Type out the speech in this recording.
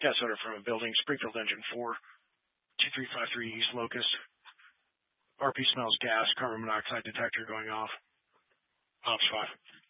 Gas odor from a building. Springfield Engine 4, 2353 East Locust. RP smells gas. Carbon monoxide detector going off. Ops 5.